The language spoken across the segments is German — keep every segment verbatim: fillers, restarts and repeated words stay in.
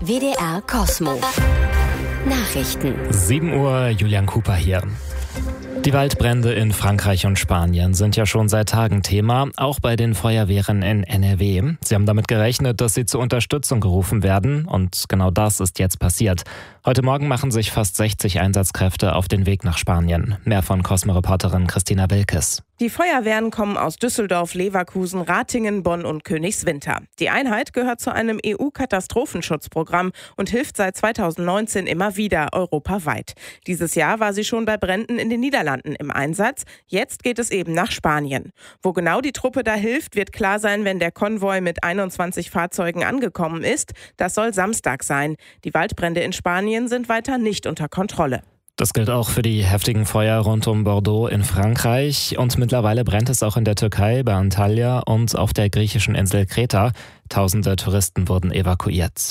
W D R Kosmo. Nachrichten. sieben Uhr, Julian Cooper hier. Die Waldbrände in Frankreich und Spanien sind ja schon seit Tagen Thema, auch bei den Feuerwehren in N R W. Sie haben damit gerechnet, dass sie zur Unterstützung gerufen werden, und genau das ist jetzt passiert. Heute Morgen machen sich fast sechzig Einsatzkräfte auf den Weg nach Spanien. Mehr von Cosmo-Reporterin Christina Wilkes. Die Feuerwehren kommen aus Düsseldorf, Leverkusen, Ratingen, Bonn und Königswinter. Die Einheit gehört zu einem E U-Katastrophenschutzprogramm und hilft seit zweitausendneunzehn immer wieder europaweit. Dieses Jahr war sie schon bei Bränden in den Niederlanden im Einsatz. Jetzt geht es eben nach Spanien. Wo genau die Truppe da hilft, wird klar sein, wenn der Konvoi mit einundzwanzig Fahrzeugen angekommen ist. Das soll Samstag sein. Die Waldbrände in Spanien sind weiter nicht unter Kontrolle. Das gilt auch für die heftigen Feuer rund um Bordeaux in Frankreich, und mittlerweile brennt es auch in der Türkei, bei Antalya und auf der griechischen Insel Kreta. Tausende Touristen wurden evakuiert.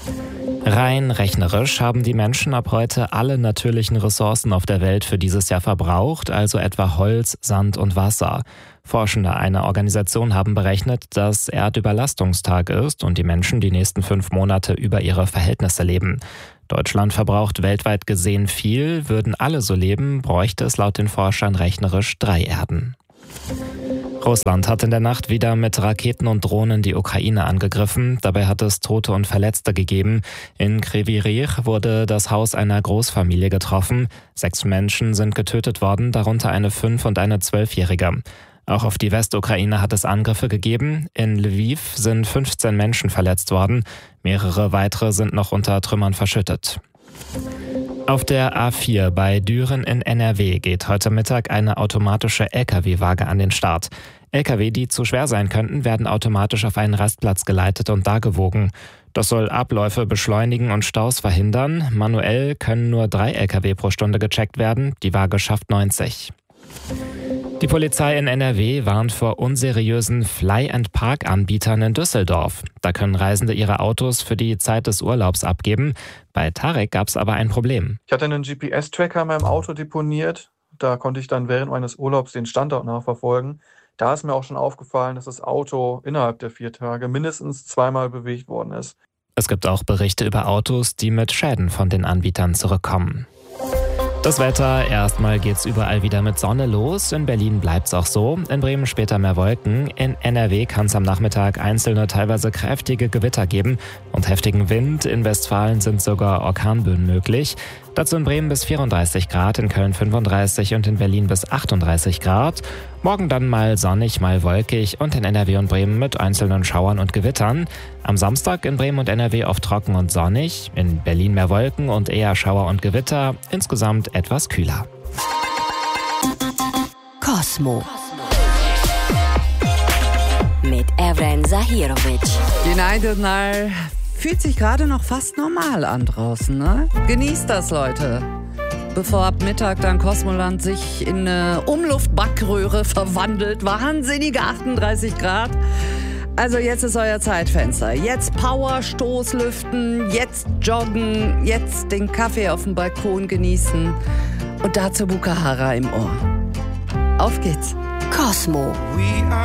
Rein rechnerisch haben die Menschen ab heute alle natürlichen Ressourcen auf der Welt für dieses Jahr verbraucht, also etwa Holz, Sand und Wasser. Forschende einer Organisation haben berechnet, dass Erdüberlastungstag ist und die Menschen die nächsten fünf Monate über ihre Verhältnisse leben. Deutschland verbraucht weltweit gesehen viel. Würden alle so leben, bräuchte es laut den Forschern rechnerisch drei Erden. Russland hat in der Nacht wieder mit Raketen und Drohnen die Ukraine angegriffen. Dabei hat es Tote und Verletzte gegeben. In Kryvyi Rih wurde das Haus einer Großfamilie getroffen. Sechs Menschen sind getötet worden, darunter eine fünf- und eine zwölfjährige. Auch auf die Westukraine hat es Angriffe gegeben. In Lviv sind fünfzehn Menschen verletzt worden. Mehrere weitere sind noch unter Trümmern verschüttet. Auf der A vier bei Düren in N R W geht heute Mittag eine automatische L K W-Waage an den Start. L K W, die zu schwer sein könnten, werden automatisch auf einen Rastplatz geleitet und da gewogen. Das soll Abläufe beschleunigen und Staus verhindern. Manuell können nur drei L K W pro Stunde gecheckt werden. Die Waage schafft neunzig. Die Polizei in N R W warnt vor unseriösen Fly-and-Park-Anbietern in Düsseldorf. Da können Reisende ihre Autos für die Zeit des Urlaubs abgeben. Bei Tarek gab es aber ein Problem. Ich hatte einen G P S-Tracker in meinem Auto deponiert. Da konnte ich dann während meines Urlaubs den Standort nachverfolgen. Da ist mir auch schon aufgefallen, dass das Auto innerhalb der vier Tage mindestens zweimal bewegt worden ist. Es gibt auch Berichte über Autos, die mit Schäden von den Anbietern zurückkommen. Das Wetter, erstmal geht's überall wieder mit Sonne los. In Berlin bleibt's auch so. In Bremen später mehr Wolken. In N R W kann es am Nachmittag einzelne, teilweise kräftige Gewitter geben und heftigen Wind. In Westfalen sind sogar Orkanböen möglich. Dazu in Bremen bis vierunddreißig Grad, in Köln fünfunddreißig und in Berlin bis achtunddreißig Grad. Morgen dann mal sonnig, mal wolkig und in N R W und Bremen mit einzelnen Schauern und Gewittern. Am Samstag in Bremen und N R W oft trocken und sonnig. In Berlin mehr Wolken und eher Schauer und Gewitter. Insgesamt etwas kühler. Kosmo. Mit Evren Zahirovic. Günaydınlar. Fühlt sich gerade noch fast normal an draußen, ne? Genießt das, Leute. Bevor ab Mittag dann Kosmoland sich in eine Umluftbackröhre verwandelt. Wahnsinnige achtunddreißig Grad. Also jetzt ist euer Zeitfenster. Jetzt Power, Stoßlüften, jetzt joggen, jetzt den Kaffee auf dem Balkon genießen und dazu Bukahara im Ohr. Auf geht's. Kosmo.